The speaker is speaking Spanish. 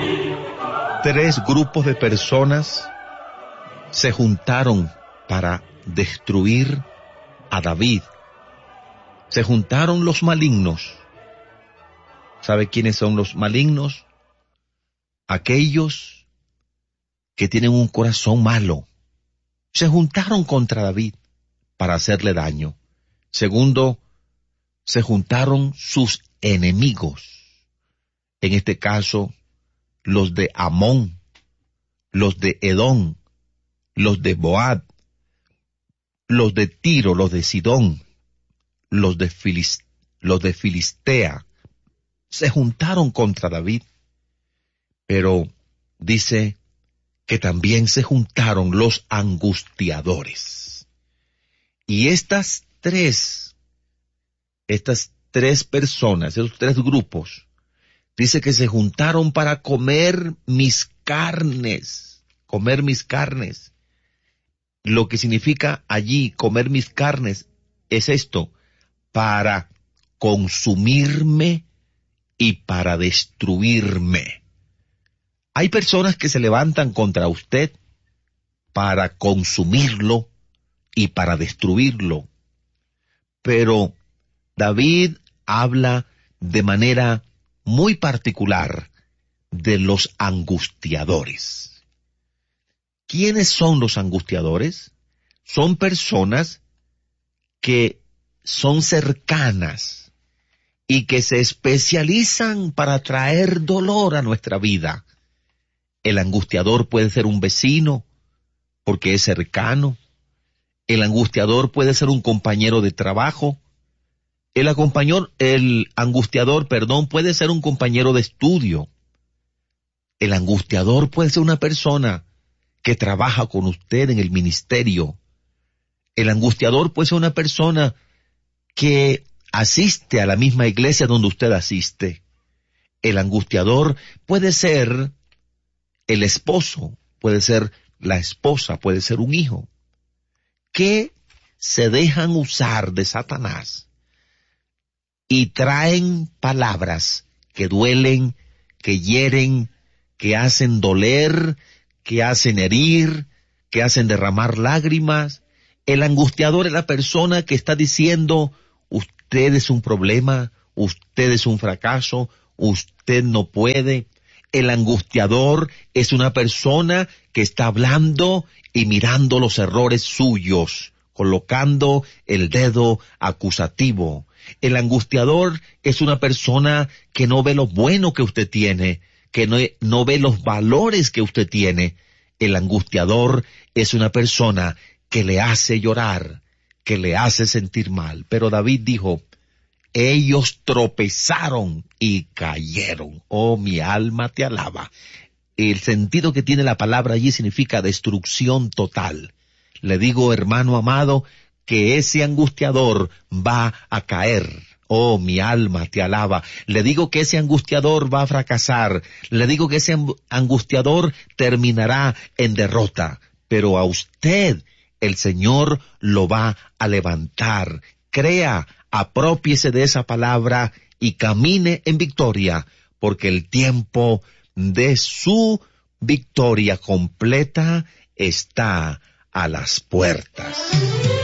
Tres grupos de personas se juntaron para destruir a David. Se juntaron los malignos. ¿Sabe quiénes son los malignos? Aquellos que tienen un corazón malo. Se juntaron contra David para hacerle daño. Segundo, se juntaron sus enemigos. En este caso, los de Amón, los de Edom, los de Moab, los de Tiro, los de Sidón, los de Filistea, se juntaron contra David. Pero dice que también se juntaron los angustiadores. Y estas tres personas, esos tres grupos, dice que se juntaron para comer mis carnes. Lo que significa allí comer mis carnes es esto: para consumirme y para destruirme. Hay personas que se levantan contra usted para consumirlo y para destruirlo. Pero David habla de manera muy particular de los angustiadores. ¿Quiénes son los angustiadores? Son personas que son cercanas y que se especializan para traer dolor a nuestra vida. El angustiador puede ser un vecino, porque es cercano. El angustiador puede ser un compañero de trabajo. El angustiador, puede ser un compañero de estudio. El angustiador puede ser una persona que trabaja con usted en el ministerio. El angustiador puede ser una persona que asiste a la misma iglesia donde usted asiste. El angustiador puede ser el esposo, puede ser la esposa, puede ser un hijo, que se dejan usar de Satanás y traen palabras que duelen, que hieren, que hacen doler, que hacen herir, que hacen derramar lágrimas. El angustiador es la persona que está diciendo: usted es un problema, usted es un fracaso, usted no puede. El angustiador es una persona que está hablando y mirando los errores suyos, colocando el dedo acusativo. El angustiador es una persona que no ve lo bueno que usted tiene, que no ve los valores que usted tiene. El angustiador es una persona que le hace llorar, que le hace sentir mal. Pero David dijo: ellos tropezaron y cayeron. Oh, mi alma te alaba. El sentido que tiene la palabra allí significa destrucción total. Le digo, hermano amado, que ese angustiador va a caer. Oh, mi alma te alaba. Le digo que ese angustiador va a fracasar. Le digo que ese angustiador terminará en derrota. Pero a usted el Señor lo va a levantar. Crea, aprópiese de esa palabra y camine en victoria, porque el tiempo de su victoria completa está a las puertas.